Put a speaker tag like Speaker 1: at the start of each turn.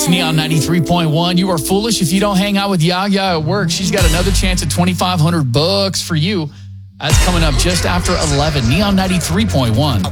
Speaker 1: Neon 93.1. You are foolish if you don't hang out with Yaya at work. She's got another chance at $2,500 for you. That's coming up just after 11. Neon 93.1.